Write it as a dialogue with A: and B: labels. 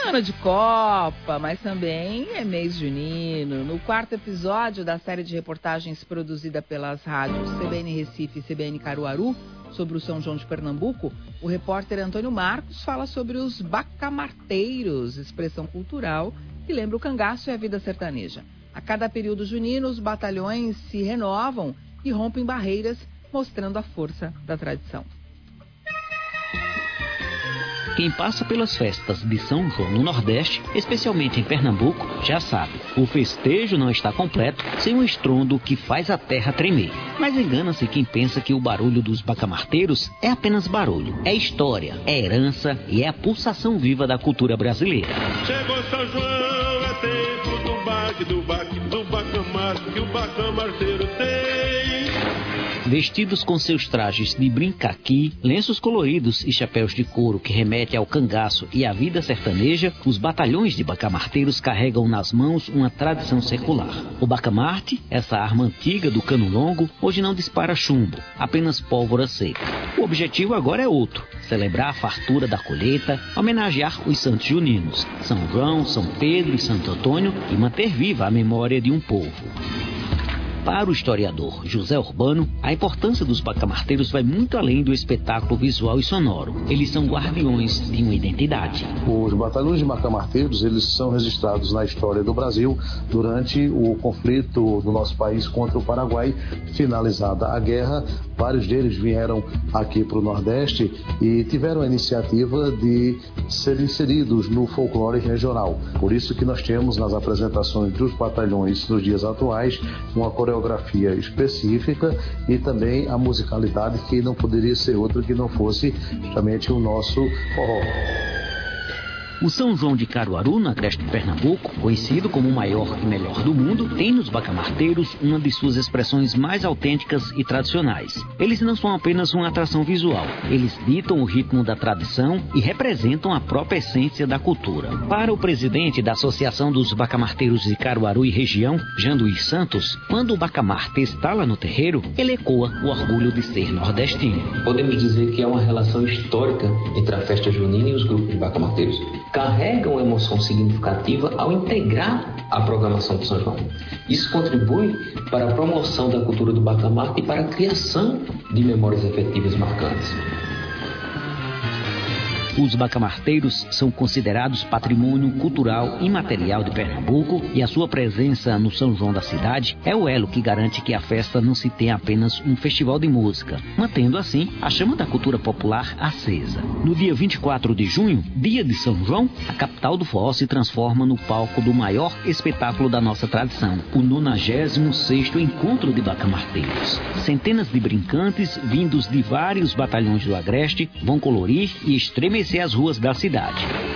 A: Ano de Copa, mas também é mês junino. No quarto episódio da série de reportagens produzida pelas rádios CBN Recife e CBN Caruaru sobre o São João de Pernambuco, o repórter Antônio Marcos fala sobre os bacamarteiros, expressão cultural que lembra o cangaço e a vida sertaneja. A cada período junino, os batalhões se renovam e rompem barreiras, mostrando a força da tradição.
B: Quem passa pelas festas de São João no Nordeste, especialmente em Pernambuco, já sabe. O festejo não está completo sem um estrondo que faz a terra tremer. Mas engana-se quem pensa que o barulho dos bacamarteiros é apenas barulho. É história, é herança e é a pulsação viva da cultura brasileira.
C: Chegou São João, é tempo do bacamarte que o bacamarteiro tem.
B: Vestidos com seus trajes de brincaqui, lenços coloridos e chapéus de couro que remete ao cangaço e à vida sertaneja, os batalhões de bacamarteiros carregam nas mãos uma tradição secular. O bacamarte, essa arma antiga do cano longo, hoje não dispara chumbo, apenas pólvora seca. O objetivo agora é outro: celebrar a fartura da colheita, homenagear os santos juninos, São João, São Pedro e Santo Antônio, e manter viva a memória de um povo. Para o historiador José Urbano, a importância dos bacamarteiros vai muito além do espetáculo visual e sonoro. Eles são guardiões de uma identidade.
D: Os batalhões de bacamarteiros, eles são registrados na história do Brasil durante o conflito do nosso país contra o Paraguai. Finalizada a guerra, vários deles vieram aqui para o Nordeste e tiveram a iniciativa de serem inseridos no folclore regional. Por isso que nós temos nas apresentações dos batalhões nos dias atuais uma coreografia específica e também a musicalidade que não poderia ser outra que não fosse justamente o nosso forró.
B: O São João de Caruaru, na Agreste de Pernambuco, conhecido como o maior e melhor do mundo, tem nos bacamarteiros uma de suas expressões mais autênticas e tradicionais. Eles não são apenas uma atração visual, eles ditam o ritmo da tradição e representam a própria essência da cultura. Para o presidente da Associação dos Bacamarteiros de Caruaru e região, Jean Luiz Santos, quando o bacamarte está lá no terreiro, ele ecoa o orgulho de ser nordestino.
E: Podemos dizer que há uma relação histórica entre a festa junina e os grupos de bacamarteiros. Carregam emoção significativa ao integrar a programação do São João. Isso contribui para a promoção da cultura do bacamarte e para a criação de memórias efetivas marcantes.
B: Os bacamarteiros são considerados patrimônio cultural imaterial de Pernambuco e a sua presença no São João da cidade é o elo que garante que a festa não se tenha apenas um festival de música, mantendo assim a chama da cultura popular acesa. No dia 24 de junho, dia de São João, a capital do forró se transforma no palco do maior espetáculo da nossa tradição, o 96º Encontro de Bacamarteiros. Centenas de brincantes, vindos de vários batalhões do Agreste, vão colorir e estremecer as ruas da cidade.